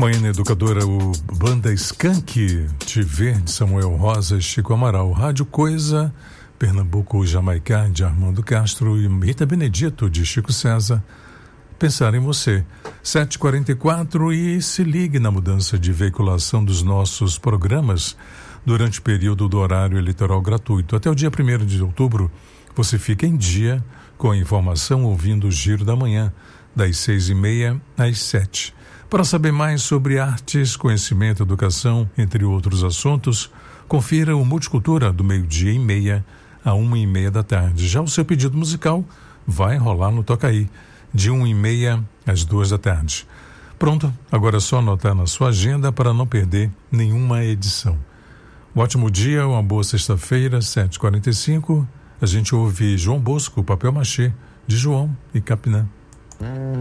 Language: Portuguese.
Manhã Educadora, o Banda Skank, de Verde, Samuel Rosa, Chico Amaral, Rádio Coisa, Pernambuco, Jamaica, de Armando Castro e Rita Benedito, de Chico César. Pensar em você. 7h44 e se ligue na mudança de veiculação dos nossos programas durante o período do horário eleitoral gratuito. Até o dia 1º de outubro, você fica em dia com a informação ouvindo o Giro da Manhã, das 6h30 às 7h. Para saber mais sobre artes, conhecimento, educação, entre outros assuntos, confira o Multicultura do 12h30 a 1h30 da tarde. Já o seu pedido musical vai rolar no Toca Aí, de 1h30 às 2h da tarde. Pronto, agora é só anotar na sua agenda para não perder nenhuma edição. Um ótimo dia, uma boa sexta-feira, 7h45. A gente ouve João Bosco, Papel Machê, de João e Capinã.